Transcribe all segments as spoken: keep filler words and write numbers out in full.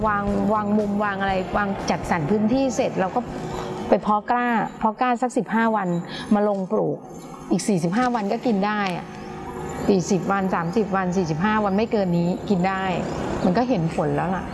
วางวางมุมวางอะไรวางจัดสรรพื้นที่เสร็จเราก็ไปเพาะกล้าเพาะกล้าสักสิบห้าวันมาลงปลูกอีกสี่สิบห้าวันก็กินได้สี่สิบวันสามสิบวันสี่สิบห้าวันไม่เกินนี้กินได้มันก็เห็นผลแล้วล่ะ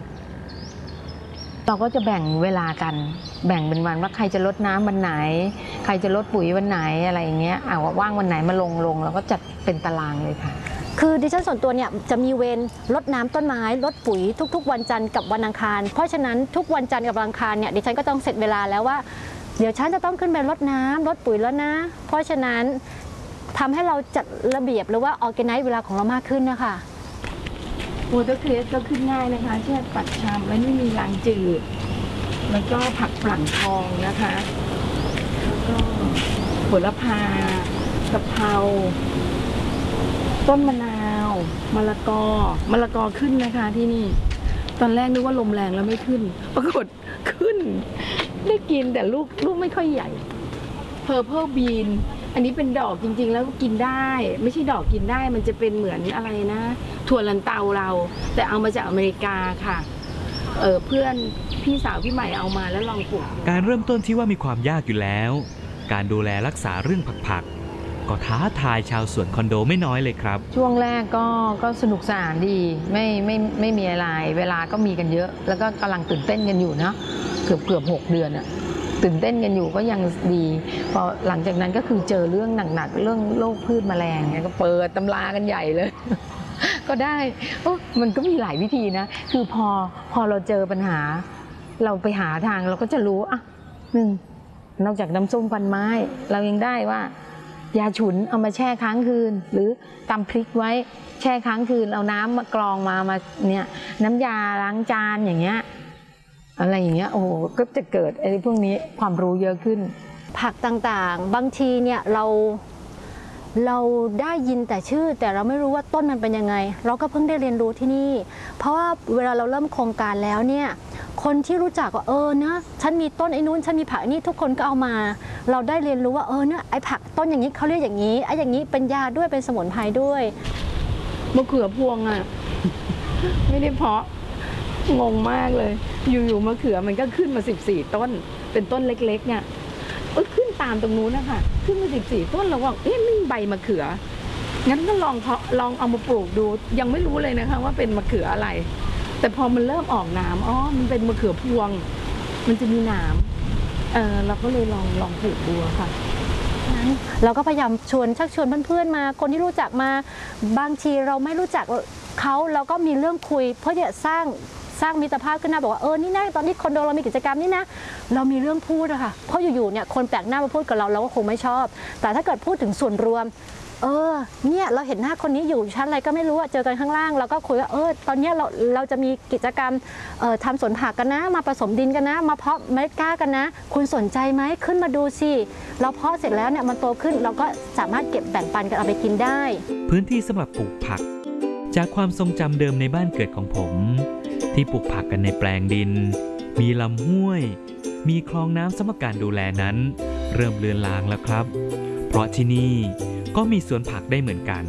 เราก็จะแบ่งเวลากันแบ่งเป็นวันว่าใครจะลดน้ำวันไหนใครจะลดปุ๋ยวันไหนอะไรอย่างเงี้ยอ่าว่างวันไหนมาลงลงเราก็จัดเป็นตารางเลยค่ะคือดิฉันส่วนตัวเนี่ยจะมีเวรรดน้ำต้นไม้ลดปุ๋ยทุกๆวันจันทร์กับวันอังคารเพราะฉะนั้นทุกวันจันทร์กับวันอังคารเนี่ยดิฉันก็ต้องเสร็จเวลาแล้วว่าเดี๋ยวฉันจะต้องขึ้นไปรดน้ำลดปุ๋ยแล้วนะเพราะฉะนั้นทำให้เราจัดระเบียบหรือว่าออร์แกไนซ์เวลาของเรามากขึ้นนะคะวอเตอร์เครสก็ขึ้นง่ายนะคะเช่นปัดชามแล้วไม่มีรางจืดแล้วก็ผักฝรั่งทองนะคะแล้วก็โหระพากะเพราต้นมะนาวมะละกอมะละกอขึ้นนะคะที่นี่ตอนแรกนึกว่าลมแรงแล้วไม่ขึ้นปรากฏขึ้นได้กินแต่ลูกลูกไม่ค่อยใหญ่เพอร์เพลบีนอันนี้เป็นดอกจริงๆแล้วกินได้ไม่ใช่ดอกกินได้มันจะเป็นเหมือนอะไรนะถั่วลันเตาเราแต่เอามาจากอเมริกาค่ะเออเพื่อนพี่สาวพี่ใหม่เอามาแล้วลองปลูกการเริ่มต้นที่ว่ามีความยากอยู่แล้วการดูแลรักษาเรื่องผักๆก็ท้าทายชาวสวนคอนโดไม่น้อยเลยครับช่วงแรกก็ก็สนุกสนานดีไม่ไม่ไม่มีอะไรเวลาก็มีกันเยอะแล้วก็กำลังตื่นเต้นกันอยู่เนาะเกือบเกือบหกเดือนอะตื่นเต้นกันอยู่ก็ยังดีพอหลังจากนั้นก็คือเจอเรื่องหนักๆเรื่องโรคพืชแมลงเนี่ยก็เปิดตำรากันใหญ่เลยก็ได้มันก็มีหลายวิธีนะคือพอพอเราเจอปัญหาเราไปหาทางเราก็จะรู้อ่ะหนึ่งนอกจากน้ำส้มฟันไม้เรายังได้ว่ายาฉุนเอามาแช่ค้างคืนหรือตำพริกไว้แช่ค้างคืนเอาน้ำมากรองมามาเนี่ยน้ำยาล้างจานอย่างเงี้ยอะไรอย่างเงี้ยโอ้โหก็จะเกิดไอ้พวกนี้ความรู้เยอะขึ้นผักต่างๆบางทีเนี่ยเราเราได้ยินแต่ชื่อแต่เราไม่รู้ว่าต้นมันเป็นยังไงเราก็เพิ่งได้เรียนรู้ที่นี่เพราะว่าเวลาเราเริ่มโครงการแล้วเนี่ยคนที่รู้จักว่าเออนะฉันมีต้นไอ้นู้นฉันมีผักนี่ทุกคนก็เอามาเราได้เรียนรู้ว่าเออเนี่ยไอ้ผักต้นอย่างนี้เขาเรียกอย่างนี้ไอ้อย่างนี้เป็นยาด้วยเป็นสมุนไพรด้วยมะเขือพวงอ่ะไม่ได้เพาะงงมากเลยอยู่ๆมะเขือมันก็ขึ้นมาสิบสี่ต้นเป็นต้นเล็กๆเนี่ยขึ้นตามตรงนู้นนะคะขึ้นมาสิบสี่ต้นเราว่าเอ๊ะไม่มีใบมะเขืองั้นก็ลองเพาะลองเอามาปลูกดูยังไม่รู้เลยนะคะว่าเป็นมะเขืออะไรแต่พอมันเริ่มออกหนามอ๋อมันเป็นมะเขือพวงมันจะมีหนามเออเราก็เลยลองลองปลูกดูค่ะเราก็พยายามชวนชักชวนเพื่อนๆมาคนที่รู้จักมาบางทีเราไม่รู้จักเขาเราก็มีเรื่องคุยเพื่อจะสร้างสร้างมิตรภาพขึ้นมาบอกว่าเออนี่นะตอนนี้คอนโดเรามีกิจกรรมนี่นะเรามีเรื่องพูดอะค่ะเพราะอยู่ๆเนี่ยคนแปลกหน้ามาพูดกับเราเราก็คงไม่ชอบแต่ถ้าเกิดพูดถึงส่วนรวมเออเนี่ยเราเห็นหน้าคนนี้อยู่ชั้นอะไรก็ไม่รู้อะเจอกันข้างล่างเราก็คุยว่าเออตอนนี้เราเราจะมีกิจกรรมเอ่อทำสวนผักกันนะมาผสมดินกันนะมาเพาะเมล็ดกล้ากันนะคุณสนใจไหมขึ้นมาดูสิเราเพาะเสร็จแล้วเนี่ยมันโตขึ้นเราก็สามารถเก็บแบ่งปันกันเอาไปกินได้พื้นที่สำหรับปลูกผักจากความทรงจำเดิมในบ้านเกิดของผมที่ปลูกผักกันในแปลงดินมีลำห้วยมีคลองน้ำสำหรับการดูแลนั้นเริ่มเลือนลางแล้วครับเพราะที่นี่ก็มีสวนผักได้เหมือนกัน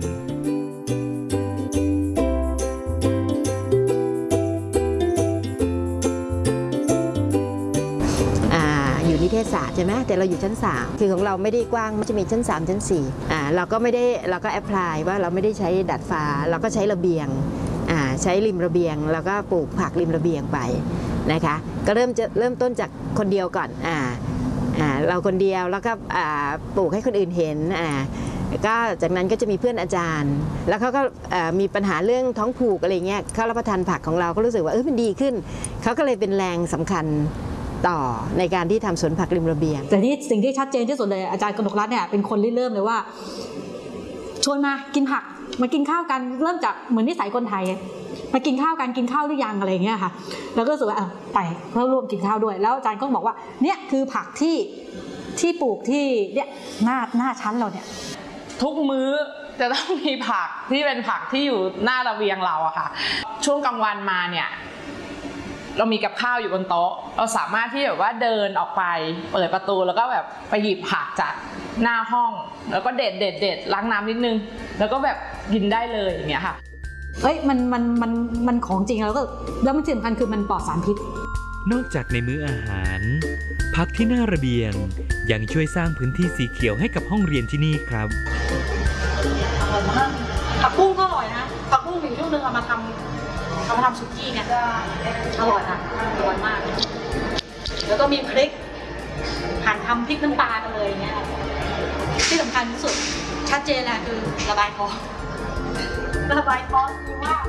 อยู่นิเทศศาสตร์ใช่ไหมแต่เราอยู่ชั้นสามคือของเราไม่ได้กว้างมันจะมีชั้นสามชั้นสี่อ่าเราก็ไม่ได้เราก็แอพพลายว่าเราไม่ได้ใช้ดาดฟ้าเราก็ใช้ระเบียงอ่าใช้ริมระเบียงแล้วก็ปลูกผักริมระเบียงไปนะคะก็เริ่มจะเริ่มต้นจากคนเดียวก่อนอ่าอ่าเราคนเดียวแล้วก็อ่าปลูกให้คนอื่นเห็นอ่าก็จากนั้นก็จะมีเพื่อนอาจารย์แล้วเขาก็มีปัญหาเรื่องท้องผูกอะไรเงี้ยเขารับประทานผักของเราก็รู้สึกว่าเออมันดีขึ้นเขาก็เลยเป็นแรงสำคัญต่อในการที่ทำสวนผักริมระเบียงแต่ที่สิ่งที่ชัดเจนที่สุดเลยอาจารย์กนกรัตน์เนี่ยเป็นคนริเริ่มเลยว่าชวนมากินผักมากินข้าวกันเริ่มจากเหมือนนิสัยคนไทยมากินข้าวกันกินข้าวหรือยังอะไรเงี้ยค่ะแล้วก็รู้สึกว่าไปเพื่อร่วมกินข้าวด้วยแล้วอาจารย์ก็บอกว่าเนี่ยคือผักที่ที่ปลูกที่เนี่ยหน้าหน้าชั้นเราเนี่ยทุกมื้อจะต้องมีผักที่เป็นผักที่อยู่หน้าระเบียงเราอะค่ะช่วงกลางวันมาเนี่ยเรามีกับข้าวอยู่บนโต๊ะเราสามารถที่แบบว่าเดินออกไปเปิดประตูแล้วก็แบบไปหยิบผักจากหน้าห้องแล้วก็เด็ดเด็ดเด็ดล้างน้ำนิดนึงแล้วก็แบบกินได้เลยอย่างเงี้ยค่ะเอ้ยมันมันมันมันของจริงแล้วก็แล้วมันที่สำคัญคือมันปลอดสารพิษนอกจากในมื้ออาหารผักที่หน้าระเบียงยังช่วยสร้างพื้นที่สีเขียวให้กับห้องเรียนที่นี่ครับอร่อยมากผักบุ้งก็อร่อยนะผักบุ้งอีกช่วงนึงเอามาทำเอามาทำซุกี้เนี่ยอร่อยนะอร่อยมากแล้วก็มีพริกหั่นทำพริกน้ำปลากันเลยเนี่ยที่สำคัญที่สุดชัดเจนแหละคือระบายท้องระบายท้องคือว่า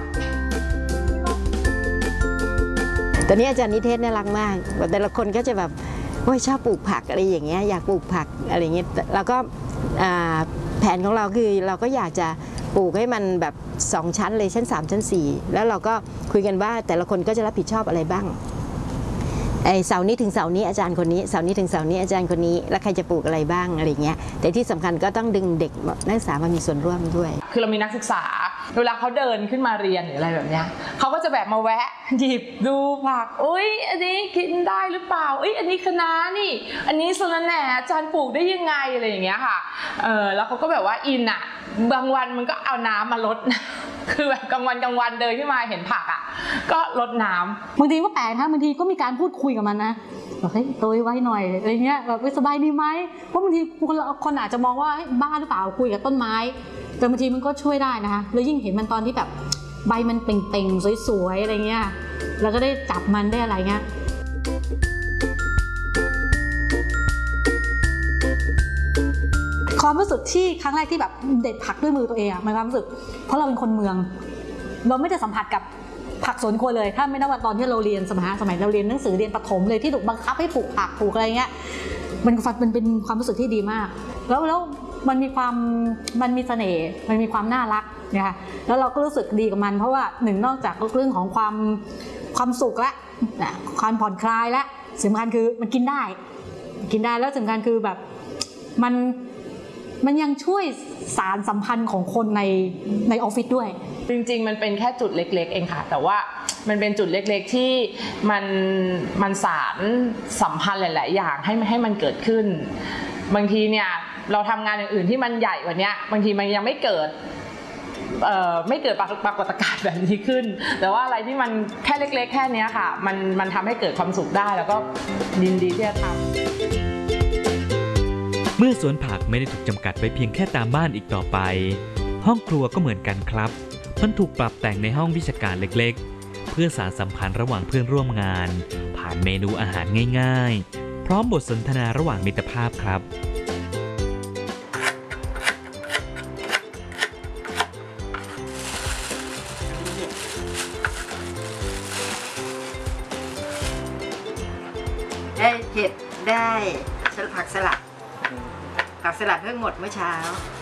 ตอนนี้อาจารย์นิเทศน่ารักมากแต่ละคนก็จะแบบโอ้ยชอบปลูกผักอะไรอย่างเงี้ยอยากปลูกผักอะไรเงี้ยแล้วก็แผนของเราคือเราก็อยากจะปลูกให้มันแบบสองชั้นเลยชั้นสามชั้นสี่แล้วเราก็คุยกันว่าแต่ละคนก็จะรับผิดชอบอะไรบ้างไอเสาร์นี้ถึงเสาร์นี้อาจารย์คนนี้เสาร์นี้ถึงเสาร์นี้อาจารย์คนนี้แล้วใครจะปลูกอะไรบ้างอะไรเงี้ยแต่ที่สำคัญก็ต้องดึงเด็กนักศึกษามามีส่วนร่วมด้วยคือเรามีนักศึกษาเวลาเขาเดินขึ้นมาเรียนหรืออะไรแบบเนี้ยเขาก็จะแบบมาแวะหยิบดูผักอุ้ยอันนี้กินได้หรือเปล่าอุ้ยอันนี้คะน้านี่อันนี้สะระแหน่อาจารย์ปลูกได้ยังไงอะไรอย่างเงี้ยค่ะเออแล้วเขาก็แบบว่าอินอ่ะบางวันมันก็เอาน้ำมาลดคือแบบกลางวันกลางวันเดินขึ้นมาเห็นผักอ่ะก็ลดน้ำบางทีก็แปลกนะบางทีก็มีการพูดคุยกับมันนะแบบเฮ้ยโตไว้หน่อยอะไรเงี้ยแบบสบายดีไหมเพราะบางทีคนคนอาจจะมองว่าบ้าหรือเปล่าคุยกับต้นไม้แต่บางทีมันก็ช่วยได้นะคะแล้วยิ่งเห็นมันตอนที่แบบใบมันเต่งๆสวยๆอะไรเงี้ยแล้วก็ได้จับมันได้อะไรเงี้ยความรู้สึกที่ครั้งแรกที่แบบเด็ดผักด้วยมือตัวเองอะมันความรู้สึกเพราะเราเป็นคนเมืองเราไม่ได้สัมผัสกับผักสวนครัวเลยถ้าไม่นับว่าตอนที่เราเรียนสมัยสมัยเราเรียนหนังสือเรียนประถมเลยที่ถูกบังคับให้ปลูกผักปลูกอะไรเงี้ยมันมันเป็นความรู้สึกที่ดีมากแล้วแล้วมันมีความมันมีเสน่ห์มันมีความน่ารักนะคะแล้วเราก็รู้สึกดีกับมันเพราะว่าหนึ่งนอกจากเรื่องของความความสุขและความผ่อนคลายและสำคัญคือมันกินได้กินได้แล้วสำคัญคือแบบมันมันยังช่วยสารสัมพันธ์ของคนในในออฟฟิศด้วยจริงๆมันเป็นแค่จุดเล็กๆเองค่ะแต่ว่ามันเป็นจุดเล็กๆที่มันมันสารสัมพันธ์หลายๆอย่างให้ให้มันเกิดขึ้นบางทีเนี่ยเราทำงานอย่างอื่นที่มันใหญ่กว่านี้บางทีมันยังไม่เกิดเอ่อไม่เกิดปรากฏการณ์แบบนี้ขึ้นแต่ว่าอะไรที่มันแค่เล็กๆแค่นี้ค่ะมันมันทำให้เกิดความสุขได้แล้วก็ยินดีที่จะทำเมื่อสวนผักไม่ได้ถูกจำกัดไว้เพียงแค่ตามบ้านอีกต่อไปห้องครัวก็เหมือนกันครับมันถูกปรับแต่งในห้องวิชาการเล็กๆเพื่อสานสัมพันธ์ระหว่างเพื่อนร่วมงานผ่านเมนูอาหารง่ายๆพร้อมบทสนทนาระหว่างมิตรภาพครับได้เห็ดได้ผักสลัดผักสลัดเพิ่งหมดเมื่อเช้า